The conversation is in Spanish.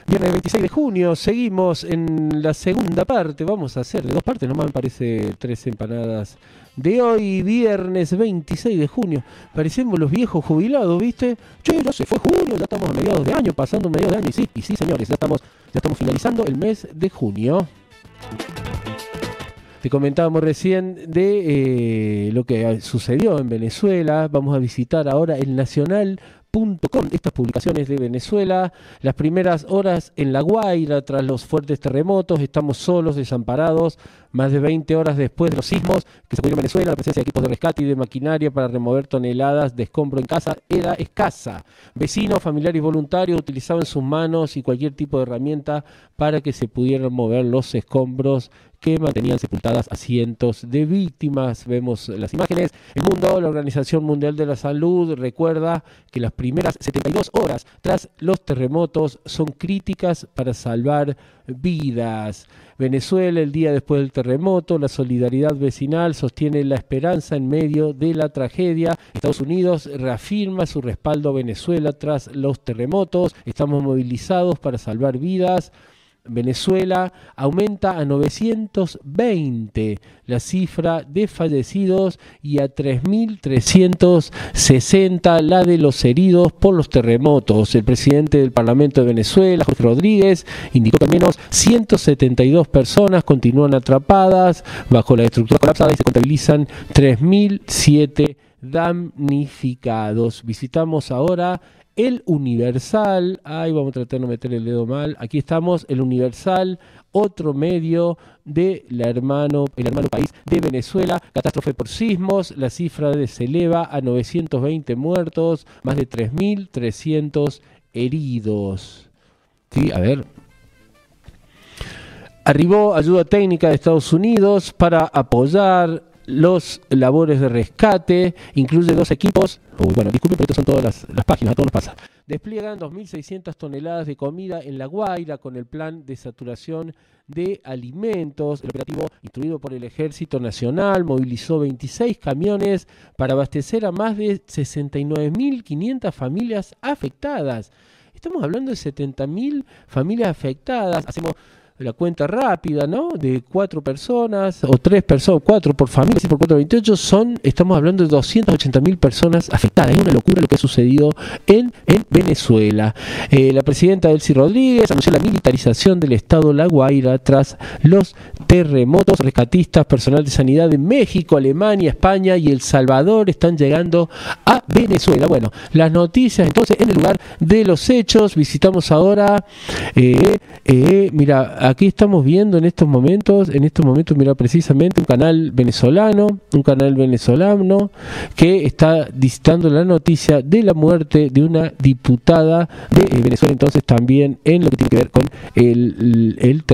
Viernes 26 de junio, seguimos en la segunda parte, vamos a hacer de dos partes, nomás me parece 3 empanadas de hoy, viernes 26 de junio. Parecemos los viejos jubilados, ¿viste? Che, ya se fue junio, ya estamos a mediados de año, pasando mediados de año, y sí señores, ya estamos finalizando el mes de junio. Te comentábamos recién de lo que sucedió en Venezuela. Vamos a visitar ahora el nacional.com, estas publicaciones de Venezuela. Las primeras horas en La Guaira tras los fuertes terremotos. Estamos solos, desamparados. Más de 20 horas después de los sismos que se ocurrió en Venezuela, la presencia de equipos de rescate y de maquinaria para remover toneladas de escombro en casa era escasa. Vecinos, familiares y voluntarios utilizaban sus manos y cualquier tipo de herramienta para que se pudieran mover los escombros que mantenían sepultadas a cientos de víctimas. Vemos las imágenes. El mundo, la Organización Mundial de la Salud, recuerda que las primeras 72 horas tras los terremotos son críticas para salvar vidas. Venezuela, el día después del terremoto, la solidaridad vecinal sostiene la esperanza en medio de la tragedia. Estados Unidos reafirma su respaldo a Venezuela tras los terremotos. Estamos movilizados para salvar vidas. Venezuela aumenta a 920 la cifra de fallecidos y a 3.360 la de los heridos por los terremotos. El presidente del Parlamento de Venezuela, Jorge Rodríguez, indicó que al menos 172 personas continúan atrapadas bajo la estructura colapsada y se contabilizan 3.007 damnificados. Visitamos ahora El Universal. Ahí vamos a tratar de no meter el dedo mal. Aquí estamos, El Universal, otro medio de el hermano país de Venezuela. Catástrofe por sismos, la cifra se eleva a 920 muertos, más de 3.300 heridos. Sí, a ver. Arribó ayuda técnica de Estados Unidos para apoyar los labores de rescate, incluye 2 equipos. Bueno, disculpen, pero estas son todas las páginas, a todos nos pasa. Despliegan 2.600 toneladas de comida en La Guaira con el plan de saturación de alimentos. El operativo, instruido por el Ejército Nacional, movilizó 26 camiones para abastecer a más de 69.500 familias afectadas. Estamos hablando de 70.000 familias afectadas. Hacemos la cuenta rápida, ¿no? De 4 personas o 3 personas, 4 por familia, 6 por 4, 28, estamos hablando de 280.000 personas afectadas. Es una locura lo que ha sucedido en Venezuela. La presidenta Delcy Rodríguez anunció la militarización del estado La Guaira tras los terremotos. Rescatistas, personal de sanidad de México, Alemania, España y El Salvador están llegando a Venezuela. Bueno, las noticias entonces en el lugar de los hechos. Visitamos ahora, mira, aquí estamos viendo en estos momentos, mira, precisamente un canal venezolano que está dictando la noticia de la muerte de una diputada de Venezuela, entonces también en lo que tiene que ver con el